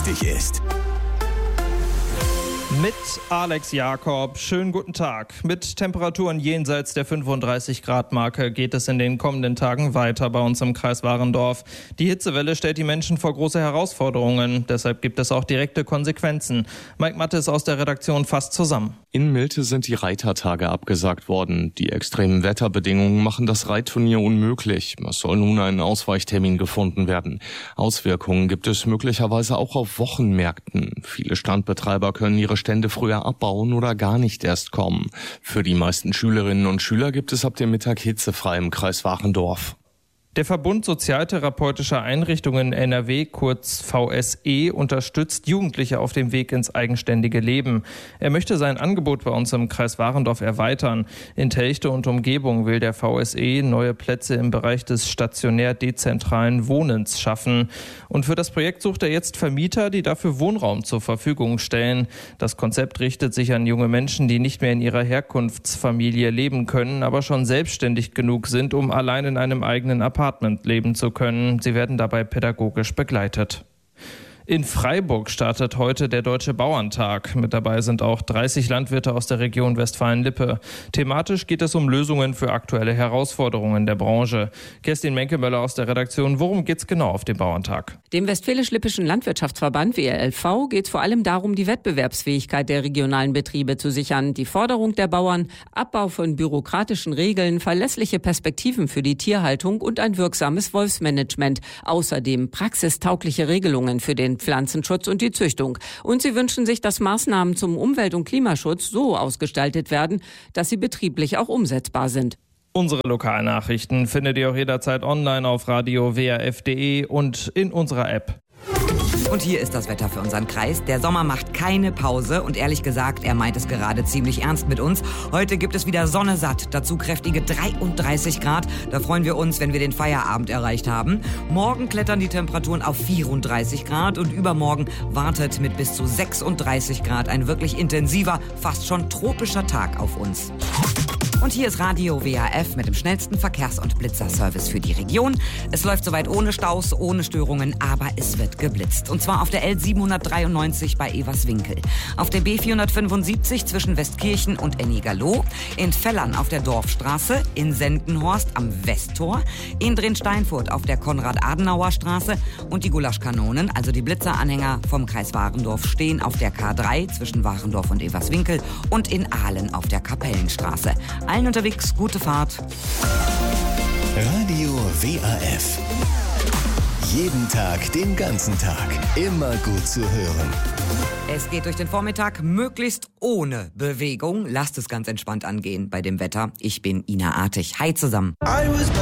wichtig ist. Mit Alex Jakob. Schönen guten Tag. Mit Temperaturen jenseits der 35-Grad-Marke geht es in den kommenden Tagen weiter bei uns im Kreis Warendorf. Die Hitzewelle stellt die Menschen vor große Herausforderungen. Deshalb gibt es auch direkte Konsequenzen. Mike Mattes aus der Redaktion fasst zusammen. In Milte sind die Reitertage abgesagt worden. Die extremen Wetterbedingungen machen das Reitturnier unmöglich. Es soll nun ein Ausweichtermin gefunden werden. Auswirkungen gibt es möglicherweise auch auf Wochenmärkten. Viele Standbetreiber können ihre Stände früher abbauen oder gar nicht erst kommen. Für die meisten Schülerinnen und Schüler gibt es ab dem Mittag hitzefrei im Kreis Warendorf. Der Verbund Sozialtherapeutischer Einrichtungen NRW, kurz VSE, unterstützt Jugendliche auf dem Weg ins eigenständige Leben. Er möchte sein Angebot bei uns im Kreis Warendorf erweitern. In Telchte und Umgebung will der VSE neue Plätze im Bereich des stationär-dezentralen Wohnens schaffen. Und für das Projekt sucht er jetzt Vermieter, die dafür Wohnraum zur Verfügung stellen. Das Konzept richtet sich an junge Menschen, die nicht mehr in ihrer Herkunftsfamilie leben können, aber schon selbstständig genug sind, um allein in einem eigenen Apartment leben zu können. Sie werden dabei pädagogisch begleitet. In Freiburg startet heute der Deutsche Bauerntag. Mit dabei sind auch 30 Landwirte aus der Region Westfalen-Lippe. Thematisch geht es um Lösungen für aktuelle Herausforderungen der Branche. Kerstin Menkemöller aus der Redaktion. Worum geht's genau auf dem Bauerntag? Dem Westfälisch-Lippischen Landwirtschaftsverband WLLV geht es vor allem darum, die Wettbewerbsfähigkeit der regionalen Betriebe zu sichern, die Forderung der Bauern, Abbau von bürokratischen Regeln, verlässliche Perspektiven für die Tierhaltung und ein wirksames Wolfsmanagement. Außerdem praxistaugliche Regelungen für den Pflanzenschutz und die Züchtung. Und sie wünschen sich, dass Maßnahmen zum Umwelt- und Klimaschutz so ausgestaltet werden, dass sie betrieblich auch umsetzbar sind. Unsere Lokalnachrichten findet ihr auch jederzeit online auf radio-wrf.de und in unserer App. Und hier ist das Wetter für unseren Kreis. Der Sommer macht keine Pause und ehrlich gesagt, er meint es gerade ziemlich ernst mit uns. Heute gibt es wieder Sonne satt, dazu kräftige 33 Grad. Da freuen wir uns, wenn wir den Feierabend erreicht haben. Morgen klettern die Temperaturen auf 34 Grad und übermorgen wartet mit bis zu 36 Grad ein wirklich intensiver, fast schon tropischer Tag auf uns. Und hier ist Radio WRF mit dem schnellsten Verkehrs- und Blitzerservice für die Region. Es läuft soweit ohne Staus, ohne Störungen, aber es wird geblitzt. Und zwar auf der L793 bei Everswinkel, auf der B475 zwischen Westkirchen und Ennigerloh, in Fellern auf der Dorfstraße, in Sendenhorst am Westtor, in Drensteinfurt auf der Konrad-Adenauer-Straße und die Gulaschkanonen, also die Blitzeranhänger vom Kreis Warendorf, stehen auf der K3 zwischen Warendorf und Everswinkel und in Ahlen auf der Kapellenstraße. Allen unterwegs, gute Fahrt. Radio WRF. Jeden Tag, den ganzen Tag. Immer gut zu hören. Es geht durch den Vormittag möglichst ohne Bewegung. Lasst es ganz entspannt angehen bei dem Wetter. Ich bin Ina Artig. Hi zusammen.